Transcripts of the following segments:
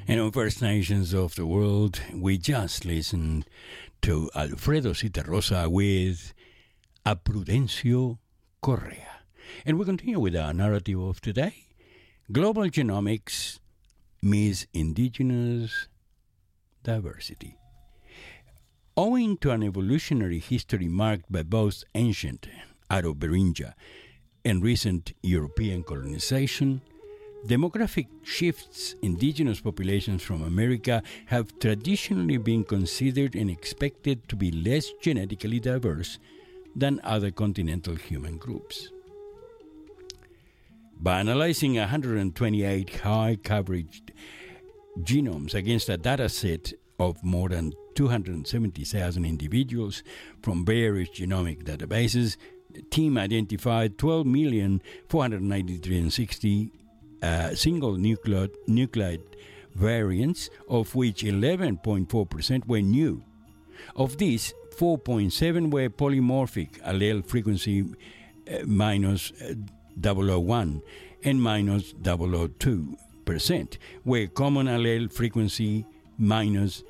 And on First Nations of the World, we just listened to Alfredo Citarrosa with A Prudencio Correa. And we continue with our narrative of today. Global genomics meets indigenous diversity. Owing to an evolutionary history marked by both ancient Aro-Beringia and recent European colonization, demographic shifts, indigenous populations from America have traditionally been considered and expected to be less genetically diverse than other continental human groups. By analyzing 128 high-coverage genomes against a dataset of more than 270,000 individuals from various genomic databases, the team identified 12,493,060 single nucleotide variants, of which 11.4% were new. Of these, 4.7 were polymorphic, allele frequency minus 001 and minus 002%, were common allele frequency minus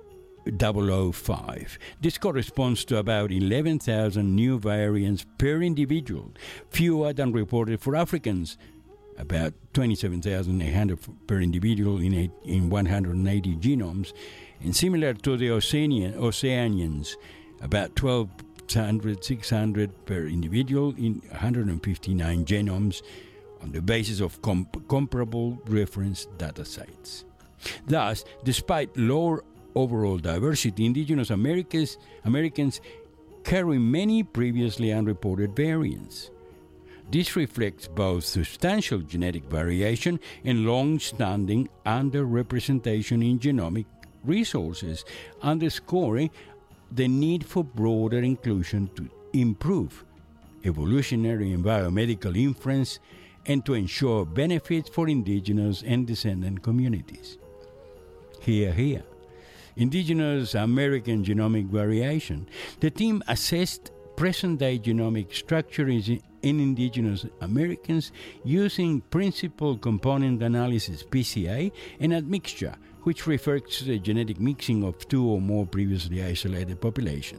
005. This corresponds to about 11,000 new variants per individual, fewer than reported for Africans, about 27,800 per individual in 180 genomes, and similar to the Oceanians, about 12,600 per individual in 159 genomes on the basis of comparable reference data sites. Thus, despite lower overall diversity, indigenous Americans carry many previously unreported variants. This reflects both substantial genetic variation and long-standing underrepresentation in genomic resources, underscoring the need for broader inclusion to improve evolutionary and biomedical inference and to ensure benefits for indigenous and descendant communities. Here. Indigenous American genomic variation. The team assessed present-day genomic structure in indigenous Americans using principal component analysis (PCA) and admixture, which refers to the genetic mixing of two or more previously isolated populations.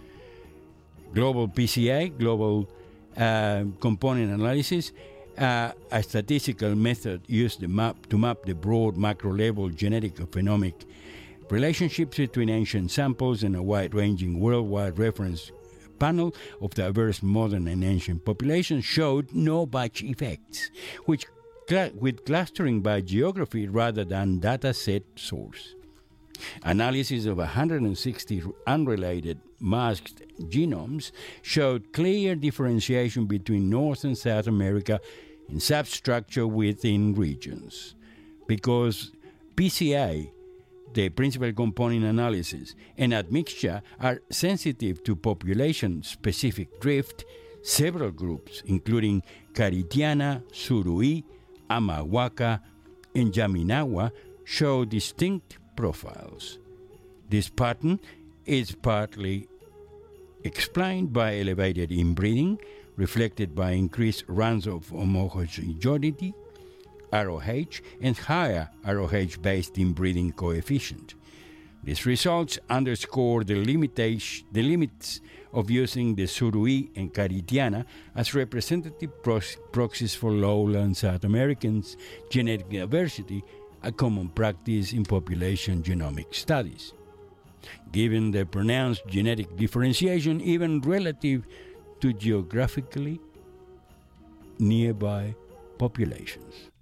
Global PCA, global component analysis, a statistical method used to map the broad macro-level genetic phenomic relationships between ancient samples and a wide-ranging worldwide reference panel of diverse modern and ancient populations showed no batch effects, with clustering by geography rather than data set source. Analysis of 160 unrelated masked genomes showed clear differentiation between North and South America in substructure within regions. Because PCA, the principal component analysis, and admixture are sensitive to population-specific drift, several groups, including Caritiana, Surui, Amahuaca, and Yaminawa, show distinct profiles. This pattern is partly explained by elevated inbreeding, reflected by increased runs of homogeneity, ROH, and higher ROH-based inbreeding coefficient. These results underscore the limits of using the Surui and Caritiana as representative proxies for lowland South Americans' genetic diversity, a common practice in population genomic studies. Given the pronounced genetic differentiation, even relative to geographically nearby populations.